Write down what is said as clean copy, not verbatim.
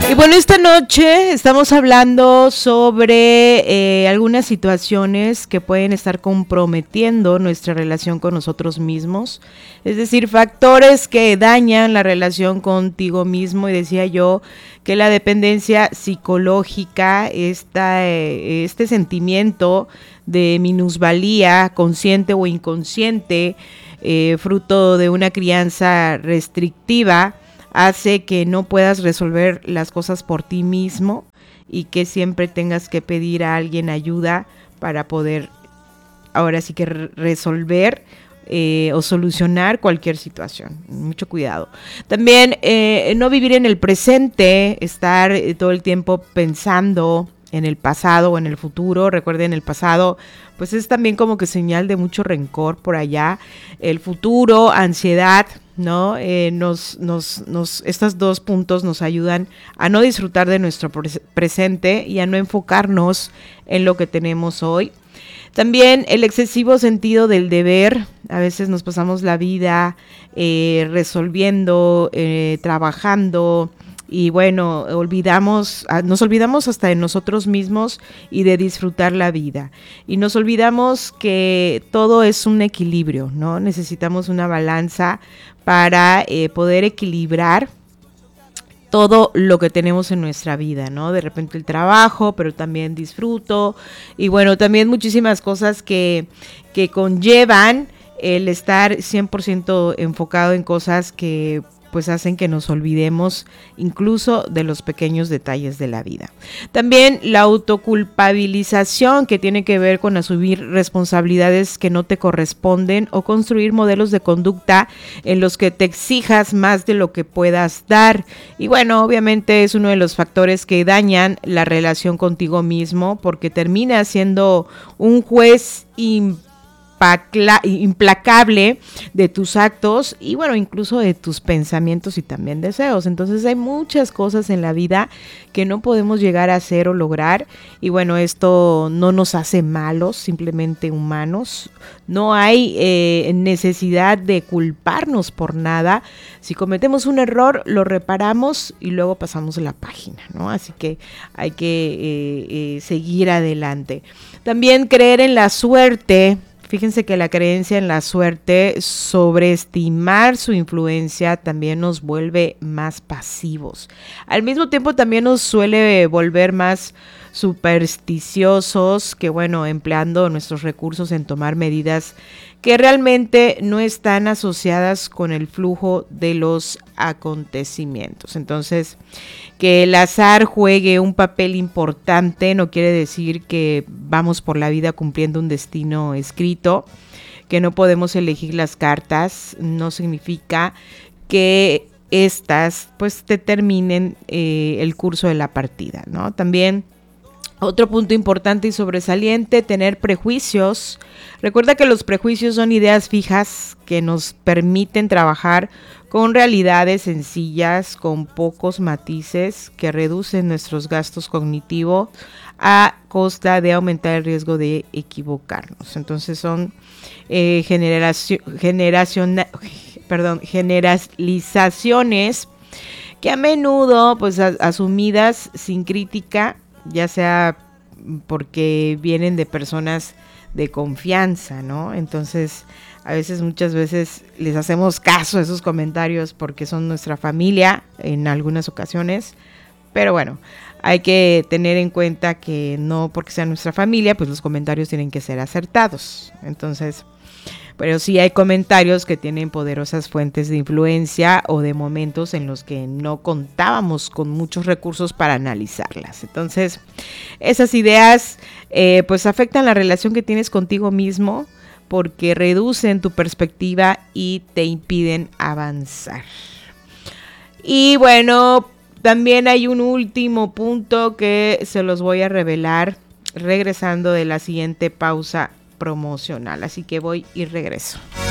Y bueno, esta noche estamos hablando sobre algunas situaciones que pueden estar comprometiendo nuestra relación con nosotros mismos, es decir, factores que dañan la relación contigo mismo. Y decía yo que la dependencia psicológica, este sentimiento de minusvalía, consciente o inconsciente, fruto de una crianza restrictiva, hace que no puedas resolver las cosas por ti mismo y que siempre tengas que pedir a alguien ayuda para poder ahora sí que resolver o solucionar cualquier situación. Mucho cuidado. También no vivir en el presente, estar todo el tiempo pensando en el pasado o en el futuro. Recuerden, el pasado pues es también como que señal de mucho rencor por allá. El futuro, ansiedad, ¿no? Estos dos puntos nos ayudan a no disfrutar de nuestro presente y a no enfocarnos en lo que tenemos hoy. También el excesivo sentido del deber. A veces nos pasamos la vida resolviendo, trabajando, y bueno, nos olvidamos hasta de nosotros mismos y de disfrutar la vida. Y nos olvidamos que todo es un equilibrio, ¿no? Necesitamos una balanza para poder equilibrar todo lo que tenemos en nuestra vida, ¿no? De repente el trabajo, pero también disfruto. Y bueno, también muchísimas cosas que conllevan el estar 100% enfocado en cosas que pues hacen que nos olvidemos incluso de los pequeños detalles de la vida. También la autoculpabilización, que tiene que ver con asumir responsabilidades que no te corresponden o construir modelos de conducta en los que te exijas más de lo que puedas dar. Y bueno, obviamente es uno de los factores que dañan la relación contigo mismo, porque termina siendo un juez implacable de tus actos y bueno, incluso de tus pensamientos y también deseos. Entonces hay muchas cosas en la vida que no podemos llegar a hacer o lograr, y bueno, esto no nos hace malos, simplemente humanos. No hay necesidad de culparnos por nada. Si cometemos un error, lo reparamos y luego pasamos la página, ¿no? Así que hay que seguir adelante. También creer en la suerte. Fíjense que la creencia en la suerte, sobreestimar su influencia, también nos vuelve más pasivos. Al mismo tiempo también nos suele volver más supersticiosos, que bueno, empleando nuestros recursos en tomar medidas que realmente no están asociadas con el flujo de los acontecimientos. Entonces, que el azar juegue un papel importante no quiere decir que vamos por la vida cumpliendo un destino escrito, que no podemos elegir las cartas. No significa que estas pues determinen el curso de la partida, ¿no? También otro punto importante y sobresaliente, tener prejuicios. Recuerda que los prejuicios son ideas fijas que nos permiten trabajar con realidades sencillas, con pocos matices, que reducen nuestros gastos cognitivos a costa de aumentar el riesgo de equivocarnos. Entonces son generalizaciones que a menudo pues asumidas sin crítica, ya sea porque vienen de personas de confianza, ¿no? Entonces, muchas veces les hacemos caso a esos comentarios porque son nuestra familia en algunas ocasiones, pero bueno, hay que tener en cuenta que no porque sea nuestra familia, pues los comentarios tienen que ser acertados. Entonces, pero sí hay comentarios que tienen poderosas fuentes de influencia o de momentos en los que no contábamos con muchos recursos para analizarlas. Entonces, esas ideas pues afectan la relación que tienes contigo mismo, porque reducen tu perspectiva y te impiden avanzar. Y bueno, también hay un último punto que se los voy a revelar regresando de la siguiente pausa promocional, así que voy y regreso.